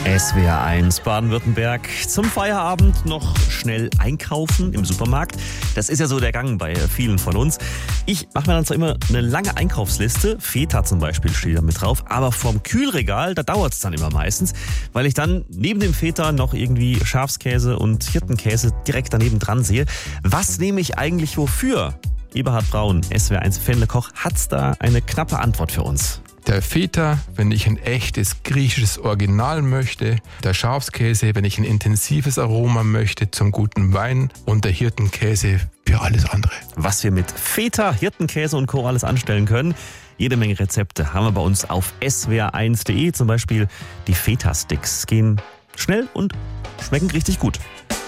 SWR1 Baden-Württemberg. Zum Feierabend noch schnell einkaufen im Supermarkt. Das ist ja so der Gang bei vielen von uns. Ich mache mir dann zwar immer eine lange Einkaufsliste. Feta zum Beispiel steht da mit drauf. Aber vorm Kühlregal, da dauert es dann immer meistens, weil ich dann neben dem Feta noch irgendwie Schafskäse und Hirtenkäse direkt daneben dran sehe. Was nehme ich eigentlich wofür? Eberhard Braun, SWR1 Fendle-Koch, hat's da eine knappe Antwort für uns. Der Feta, wenn ich ein echtes griechisches Original möchte. Der Schafskäse, wenn ich ein intensives Aroma möchte zum guten Wein. Und der Hirtenkäse für alles andere. Was wir mit Feta, Hirtenkäse und Co. alles anstellen können. Jede Menge Rezepte haben wir bei uns auf swr1.de. Zum Beispiel die Feta-Sticks. Gehen schnell und schmecken richtig gut.